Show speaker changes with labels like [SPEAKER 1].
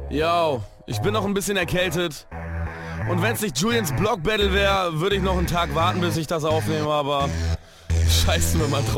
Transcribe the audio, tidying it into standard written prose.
[SPEAKER 1] Yo, ich bin noch ein bisschen erkältet. Und wenn es nicht Julians Block Battle wäre, würde ich noch einen Tag warten, bis ich das aufnehme, aber scheißen wir mal drauf.